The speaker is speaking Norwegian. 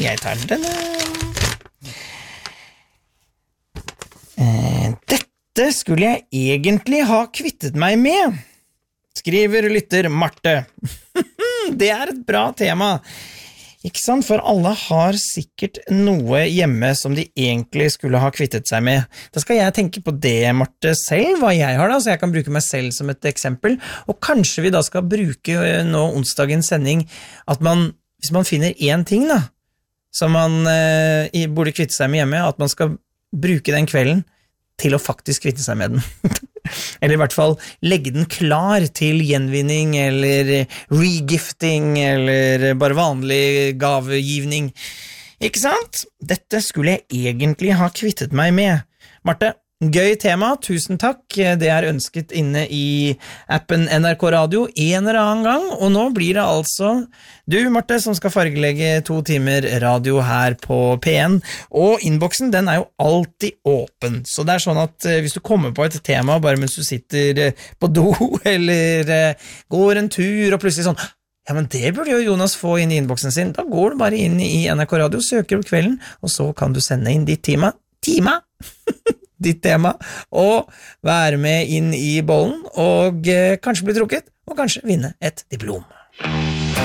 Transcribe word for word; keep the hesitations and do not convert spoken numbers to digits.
jeg tar denne. Eh, dette skulle jeg egentlig ha kvittet meg med, skriver lytter Marte. Det er et bra tema. Ikke sant? For alle har sikkert noe hjemme som de egentlig skulle ha kvittet seg med. Da skal jeg tenke på det, Marte, selv, hva jeg har da, så jeg kan bruke meg selv som et eksempel. Og kanskje vi da skal bruke nå onsdagens sending, at man, hvis man finner en ting da, som man eh, burde kvitte seg med hjemme, at man skal bruke den kvelden til å faktisk kvitte seg med den. Eller i hvert fall legge den klar til gjenvinning eller regifting eller bare vanlig gavegivning. Ikke sant? Dette skulle jeg egentlig ha kvittet meg med. Marte, gøy tema, tusen takk. Det er ønsket inne i appen N R K Radio en eller annen gang, og nå blir det altså du, Marte, som skal fargelegge to timer radio her på P en, og innboksen, den er jo alltid åpen, så det er sånn at hvis du kommer på et tema bare mens du sitter på do, eller går en tur, og plutselig sånn, ja, men det burde jo Jonas få inn i innboksen sin, da går du bare inn i N R K Radio, søker opp kvelden, og så kan du sende inn ditt tema, tema, ditt tema, og være med inn i bollen, og eh, kanskje bli trukket, og kanskje vinne et diplom.